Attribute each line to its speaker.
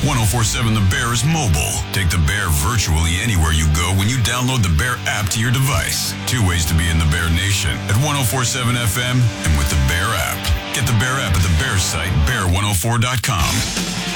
Speaker 1: 1047 The Bear is mobile. Take The Bear virtually anywhere you go when you download The Bear app to your device. 2 ways to be in the Bear Nation at 1047 FM and with the Bear app. Get the Bear app at the Bear site, bear104.com.